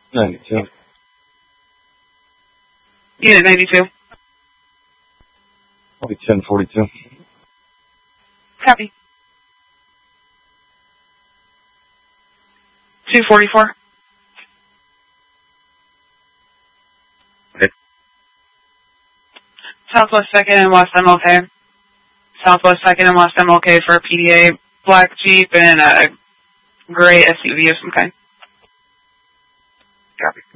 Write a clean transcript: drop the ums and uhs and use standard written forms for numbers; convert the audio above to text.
92. Unit 92. I'll be 1042. Copy. 244. Okay. Southwest 2nd and West MLK. Southwest 2nd and West MLK for a PDA black Jeep and a gray SUV of some kind. Copy.